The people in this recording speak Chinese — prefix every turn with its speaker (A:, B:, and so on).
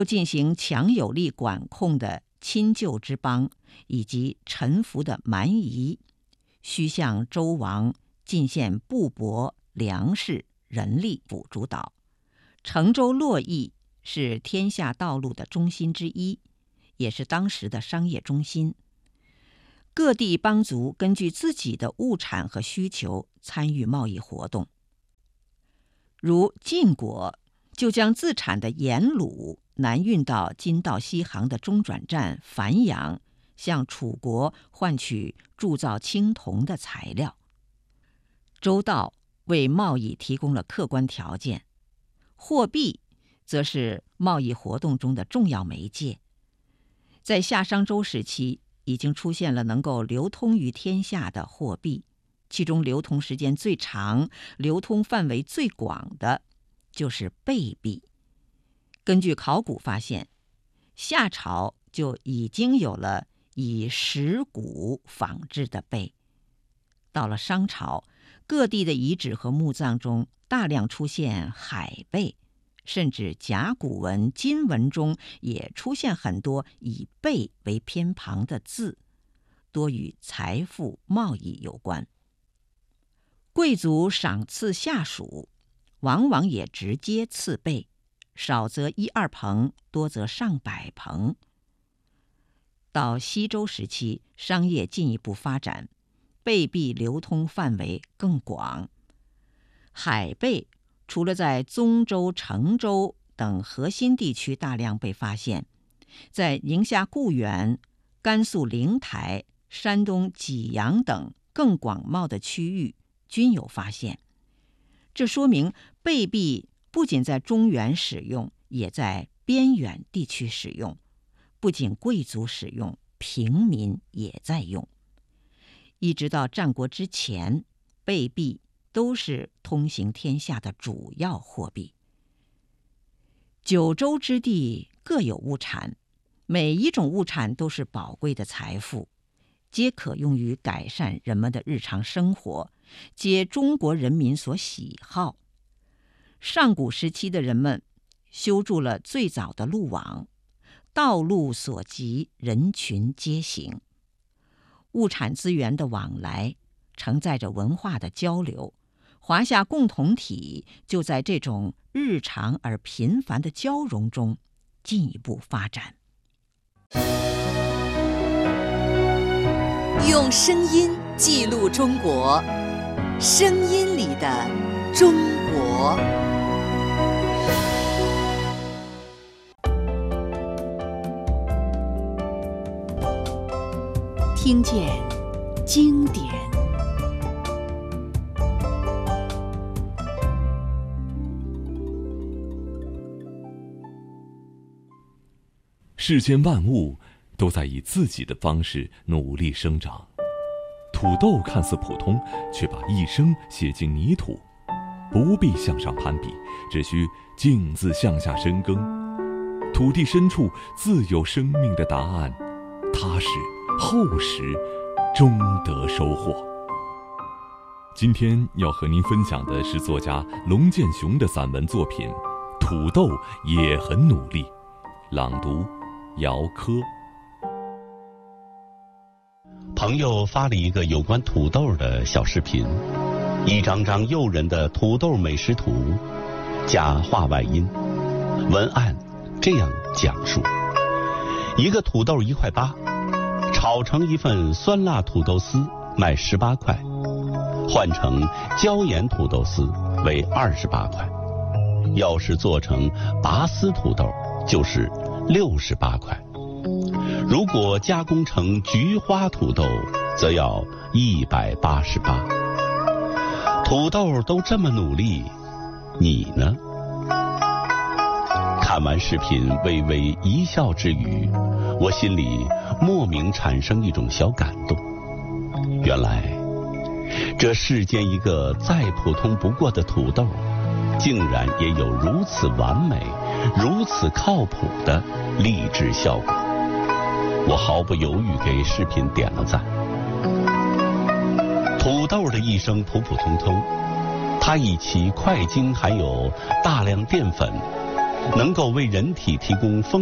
A: 进行强有力管控的亲旧之邦以及臣服的蛮夷，需向周王进献布帛、粮食、人力主导。成周洛邑是天下道路的中心之一，也是当时的商业中心。各地邦族根据自己的物产和需求参与贸易活动。如晋国就将自产的盐卤南运到今到西杭的中转站繁阳，向楚国换取铸造青铜的材料。周道为贸易提供了客观条件，货币则是贸易活动中的重要媒介。在夏商周时期，已经出现了能够流通于天下的货币，其中流通时间最长、流通范围最广的就是贝币。根据考古发现，夏朝就已经有了以石骨仿制的贝。到了商朝，各地的遗址和墓葬中大量出现海贝，甚至甲骨文、金文中也出现很多以贝为偏旁的字，多与财富、贸易有关。贵族赏赐下属，往往也直接赐贝，少则1-2棚，多则上百棚。到西周时期，商业进一步发展，贝币流通范围更广。海贝除了在宗周、成周等核心地区大量被发现，在宁夏固原、甘肃灵台、山东济阳等更广袤的区域均有发现。这说明贝币不仅在中原使用，也在边远地区使用，不仅贵族使用，平民也在用。一直到战国之前，贝币都是通行天下的主要货币。九州之地各有物产，每一种物产都是宝贵的财富，皆可用于改善人们的日常生活，皆中国人民所喜好。上古时期的人们修筑了最早的路网，道路所及，人群皆行。物产资源的往来承载着文化的交流，华夏共同体就在这种日常而频繁的交融中进一步发展。
B: 用声音记录中国，声音里的中国。听见经典。
C: 世间万物都在以自己的方式努力生长。土豆看似普通，却把一生写进泥土，不必向上攀比，只需径自向下深耕。土地深处自有生命的答案，踏实厚实，终得收获。今天要和您分享的是作家龙建雄的散文作品《土豆也很努力》，朗读姚科。
D: 朋友发了一个有关土豆的小视频，一张张诱人的土豆美食图，加画外音，文案这样讲述：一个土豆1.8块，炒成一份酸辣土豆丝卖18块，换成椒盐土豆丝为28块，要是做成拔丝土豆就是68块，如果加工成菊花土豆则要188。土豆都这么努力，你呢？看完视频微微一笑之余，我心里莫名产生一种小感动。原来这世间一个再普通不过的土豆，竟然也有如此完美、如此靠谱的励志效果。我毫不犹豫给视频点了赞。土豆的一生普普通通，它以其快经含有大量淀粉、 能够为人体提供丰